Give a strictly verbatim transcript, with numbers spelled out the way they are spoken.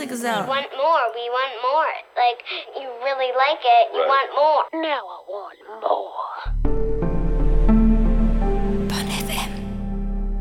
music is out. We want more. We want more. Like, you really like it. You Right. want more. Now I want more.